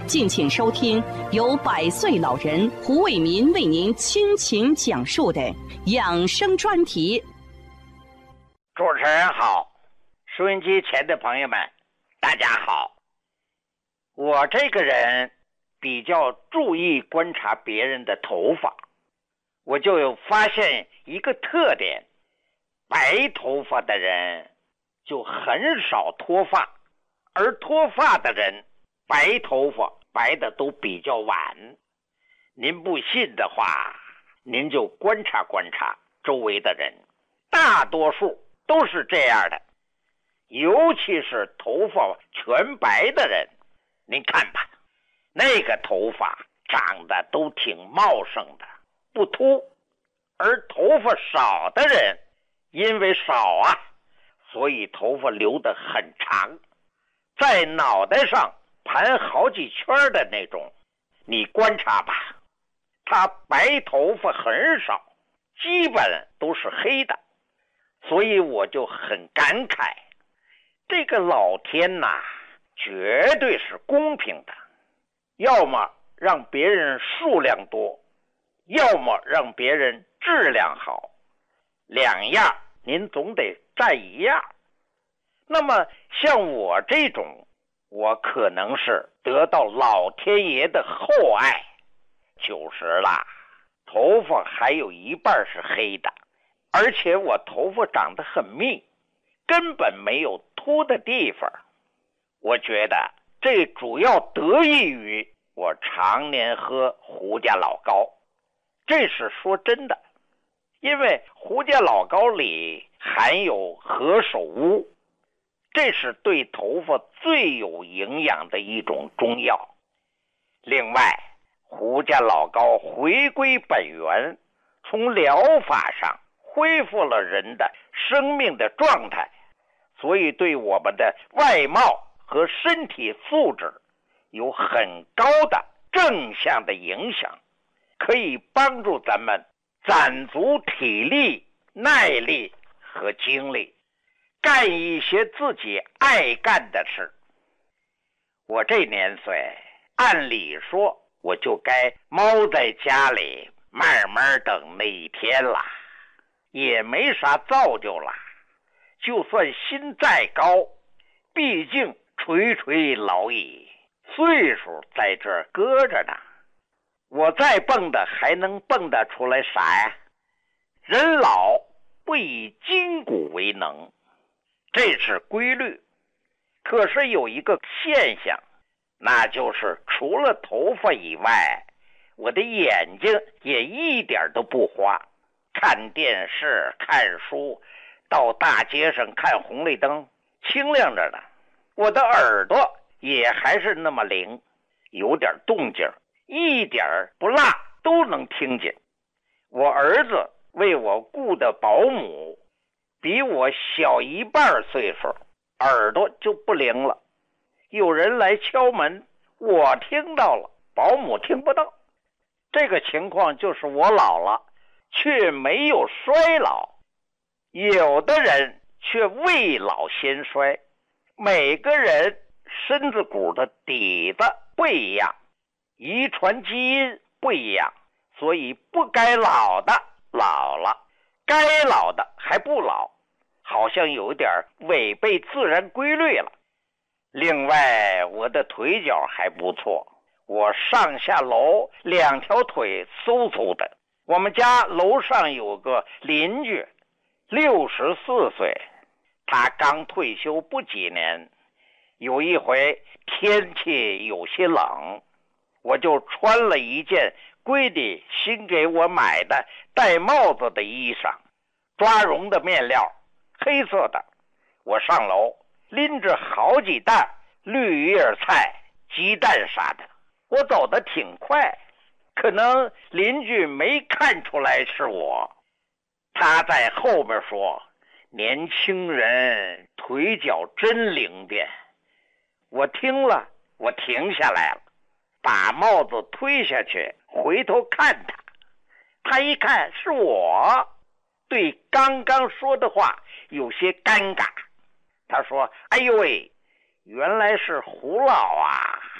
敬请收听由100岁老人胡伟民为您倾情讲述的养生专题。 主持人好，收音机前的朋友们大家好。我这个人比较注意观察别人的头发，我就有发现一个特点，白头发的人就很少脱发，而脱发的人白头发白的都比较晚。您不信的话，您就观察观察周围的人，大多数都是这样的，尤其是头发全白的人，您看吧，那个头发长得都挺茂盛的，不秃。而头发少的人因为少啊，所以头发留得很长，在脑袋上盘好几圈的那种。你观察吧，他白头发很少，基本都是黑的。所以我就很感慨，这个老天呐，绝对是公平的，要么让别人数量多，要么让别人质量好，两样您总得占一样。那么像我这种，我可能是得到老天爷的厚爱，90了，头发还有一半是黑的，而且我头发长得很密，根本没有秃的地方。我觉得这主要得益于我常年喝胡家老高，这是说真的，因为胡家老高里含有何首乌，这是对头发最有营养的一种中药。另外，胡家老高回归本源，从疗法上恢复了人的生命的状态，所以对我们的外貌和身体素质有很高的正向的影响，可以帮助咱们攒足体力、耐力和精力，干一些自己爱干的事。我这年岁，按理说我就该猫在家里慢慢等那一天了，也没啥造就了。就算心再高，毕竟垂垂老矣，岁数在这儿搁着呢。我再蹦的还能蹦得出来啥呀？人老不以筋骨为能，这是规律。可是有一个现象，那就是除了头发以外，我的眼睛也一点都不花。看电视、看书，到大街上看红绿灯，清亮着呢。我的耳朵也还是那么灵，有点动静，一点不落都能听见。我儿子为我雇的保姆比我小一半岁数，耳朵就不灵了。有人来敲门，我听到了，保姆听不到。这个情况就是我老了，却没有衰老。有的人却未老先衰。每个人身子骨的底子不一样，遗传基因不一样，所以不该老的老了，该老的还不老，好像有点违背自然规律了。另外，我的腿脚还不错，我上下楼两条腿嗖嗖的。我们家楼上有个邻居，64岁，他刚退休不几年。有一回天气有些冷，我就穿了一件闺女新给我买的戴帽子的衣裳，抓绒的面料，黑色的。我上楼拎着好几袋绿叶菜、鸡蛋啥的，我走得挺快，可能邻居没看出来是我。他在后边说，年轻人腿脚真灵便。我听了，我停下来了，把帽子推下去，回头看他。他一看是我，对刚刚说的话有些尴尬。他说：“哎呦喂，原来是胡老啊，